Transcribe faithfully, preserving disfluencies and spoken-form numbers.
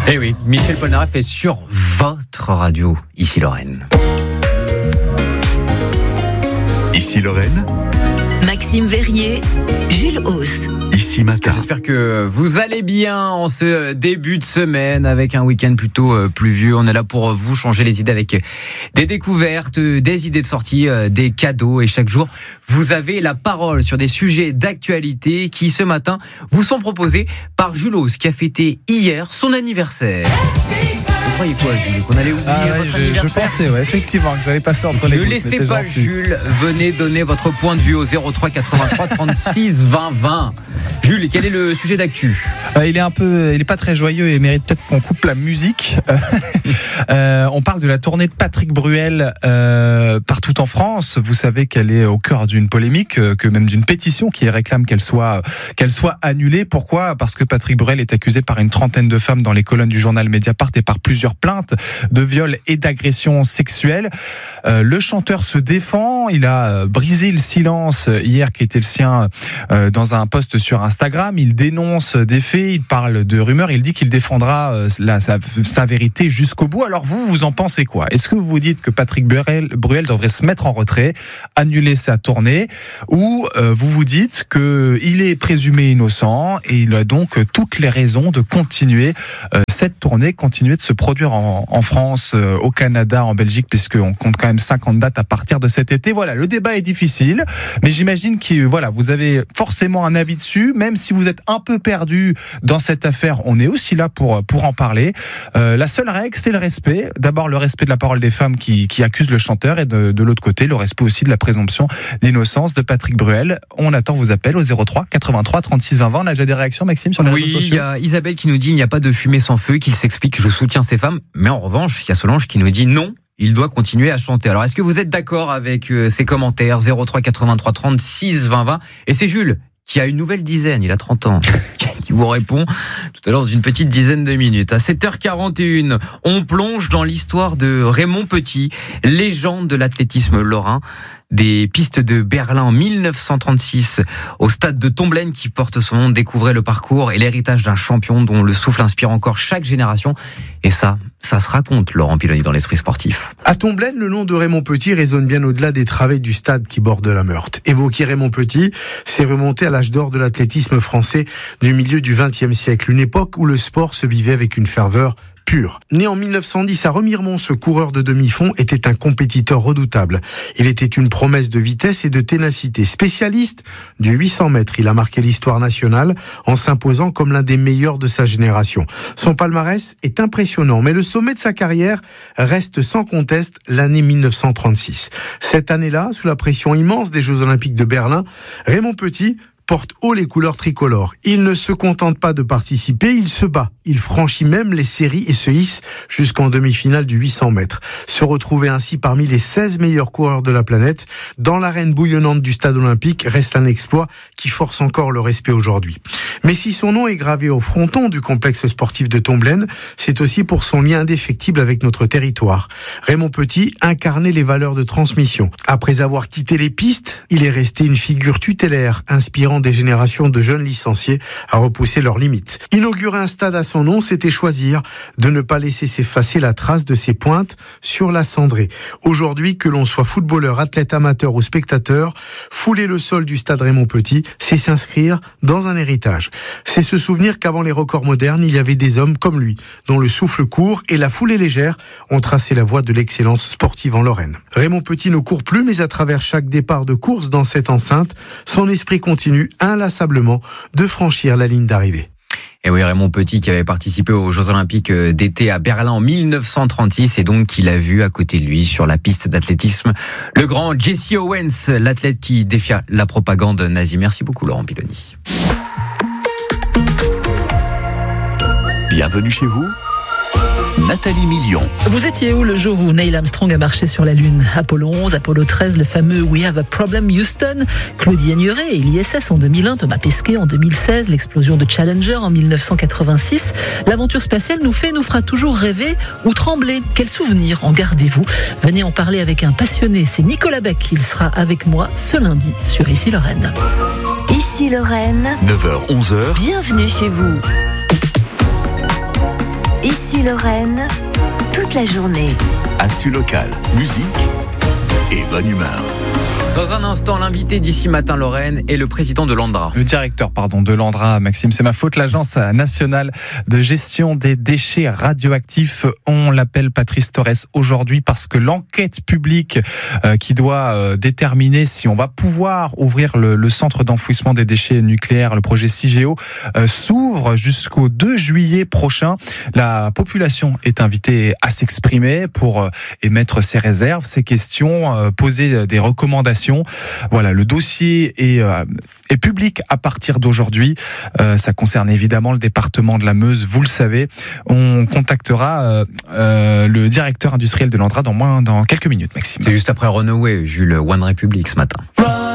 Eh oui, Michel Polnareff est sur votre radio, ici Lorraine. Ici Lorraine, Maxime Verrier, Jules Hauss. Ici Matin. J'espère que vous allez bien en ce début de semaine avec un week-end plutôt pluvieux. On est là pour vous changer les idées avec des découvertes, des idées de sortie, des cadeaux. Et chaque jour, vous avez la parole sur des sujets d'actualité qui, ce matin, vous sont proposés par Jules Hauss qui a fêté hier son anniversaire. Vous croyez quoi, Jules, qu'on allait oublier ah ouais, votre je, anniversaire? Je pensais, ouais, effectivement, que j'allais passer entre les Ne gouttes. laissez pas gentil. Jules, venez donner votre point de vue au zéro trois quatre-vingt-trois trente-six vingt vingt. Jules, quel est le sujet d'actu? euh, Il est un peu, il est pas très joyeux et mérite peut-être qu'on coupe la musique. euh, on parle de la tournée de Patrick Bruel euh, partout en France. Vous savez qu'elle est au cœur d'une polémique, euh, que même d'une pétition qui réclame qu'elle soit, qu'elle soit annulée. Pourquoi ? Parce que Patrick Bruel est accusé par une trentaine de femmes dans les colonnes du journal Mediapart et par plusieurs plaintes de viol et d'agression sexuelle. Euh, le chanteur se défend. Il a brisé le silence hier qui était le sien euh, dans un post sur Instagram. Il dénonce des faits, il parle de rumeurs, il dit qu'il défendra euh, la, sa, sa vérité jusqu'au bout. Alors vous, vous en pensez quoi ? Est-ce que vous vous dites que Patrick Bruel, Bruel devrait se mettre en retrait, annuler sa tournée, ou euh, vous vous dites qu'il est présumé innocent et il a donc toutes les raisons de continuer euh, cette tournée, continuer de se produire en, en France, euh, au Canada, en Belgique, puisqu'on compte quand même cinquante dates à partir de cet été. Voilà, le débat est difficile, mais j'imagine que voilà, vous avez forcément un avis dessus, même si vous êtes un peu perdu dans cette affaire, on est aussi là pour, pour en parler. Euh, la seule règle, c'est le respect. D'abord, le respect de la parole des femmes qui, qui accusent le chanteur, et de, de l'autre côté, le respect aussi de la présomption d'innocence de Patrick Bruel. On attend vos appels au zéro trois quatre-vingt-trois trente-six vingt vingt. On a déjà des réactions, Maxime, sur les oui, réseaux sociaux. Oui, il y a Isabelle qui nous dit il n'y a pas de fumée sans feu, qu'il s'explique, je soutiens ces femmes. Mais en revanche, il y a Solange qui nous dit non, il doit continuer à chanter. Alors, est-ce que vous êtes d'accord avec euh, ces commentaires? Zéro trois quatre-vingt-trois trente-six vingt vingt. Et c'est Jules qui a une nouvelle dizaine, il a trente ans, qui vous répond tout à l'heure dans une petite dizaine de minutes. À sept heures quarante et une, on plonge dans l'histoire de Raymond Petit, légende de l'athlétisme lorrain. Des pistes de Berlin en mille neuf cent trente-six au stade de Tomblaine qui porte son nom. Découvrez le parcours et l'héritage d'un champion dont le souffle inspire encore chaque génération. Et ça, ça se raconte, Laurent Piloni, dans l'esprit sportif. À Tomblaine, le nom de Raymond Petit résonne bien au-delà des travées du stade qui borde la Meurthe. Évoquer Raymond Petit, c'est remonter à l'âge d'or de l'athlétisme français du milieu du vingtième siècle, une époque où le sport se vivait avec une ferveur pur. Né en mille neuf cent dix à Remiremont, ce coureur de demi-fond était un compétiteur redoutable. Il était une promesse de vitesse et de ténacité. Spécialiste du huit cents mètres, il a marqué l'histoire nationale en s'imposant comme l'un des meilleurs de sa génération. Son palmarès est impressionnant, mais le sommet de sa carrière reste sans conteste l'année mille neuf cent trente-six. Cette année-là, sous la pression immense des Jeux Olympiques de Berlin, Raymond Petit porte haut les couleurs tricolores. Il ne se contente pas de participer, il se bat. Il franchit même les séries et se hisse jusqu'en demi-finale du huit cents mètres. Se retrouver ainsi parmi les seize meilleurs coureurs de la planète, dans l'arène bouillonnante du stade olympique, reste un exploit qui force encore le respect aujourd'hui. Mais si son nom est gravé au fronton du complexe sportif de Tomblaine, c'est aussi pour son lien indéfectible avec notre territoire. Raymond Petit incarnait les valeurs de transmission. Après avoir quitté les pistes, il est resté une figure tutélaire, inspirant des générations de jeunes licenciés à repousser leurs limites. Inaugurer un stade à son nom, c'était choisir de ne pas laisser s'effacer la trace de ses pointes sur la cendrée. Aujourd'hui, que l'on soit footballeur, athlète amateur ou spectateur, fouler le sol du stade Raymond Petit, c'est s'inscrire dans un héritage. C'est se souvenir qu'avant les records modernes, il y avait des hommes comme lui, dont le souffle court et la foulée légère ont tracé la voie de l'excellence sportive en Lorraine. Raymond Petit ne court plus, mais à travers chaque départ de course dans cette enceinte, son esprit continue inlassablement de franchir la ligne d'arrivée. Et oui, Raymond Petit qui avait participé aux Jeux Olympiques d'été à Berlin en mille neuf cent trente-six et donc qu'il a vu à côté de lui sur la piste d'athlétisme le grand Jesse Owens, l'athlète qui défia la propagande nazie. Merci beaucoup Laurent Piloni. Bienvenue chez vous, Nathalie Million. Vous étiez où le jour où Neil Armstrong a marché sur la Lune? Apollo onze, Apollo treize, le fameux We Have a Problem Houston, Claudie Aigneret et l'I S S en deux mille un, Thomas Pesquet en deux mille seize, l'explosion de Challenger en mille neuf cent quatre-vingt-six. L'aventure spatiale nous fait, nous fera toujours rêver ou trembler. Quels souvenirs en gardez-vous? Venez en parler avec un passionné, c'est Nicolas Beck. Il sera avec moi ce lundi sur Ici Lorraine. Ici Lorraine, neuf heures onze heures. bienvenue chez vous. Ici Lorraine, toute la journée. Actu locale, musique et bonne humeur. Dans un instant, l'invité d'ici matin Lorraine est le président de l'Andra. Le directeur, pardon, de l'Andra, Maxime, c'est ma faute. L'Agence nationale de gestion des déchets radioactifs, on l'appelle Patrice Torres aujourd'hui parce que l'enquête publique euh, qui doit euh, déterminer si on va pouvoir ouvrir le, le centre d'enfouissement des déchets nucléaires, le projet CIGEO, euh, s'ouvre jusqu'au deux juillet prochain. La population est invitée à s'exprimer pour euh, émettre ses réserves, ses questions, euh, poser des recommandations. Voilà, le dossier est, euh, est public à partir d'aujourd'hui. Euh, ça concerne évidemment le département de la Meuse, vous le savez. On contactera euh, euh, le directeur industriel de l'Andra dans, moins, dans quelques minutes, Maxime. C'est juste après Runaway, Jules, One Republic ce matin.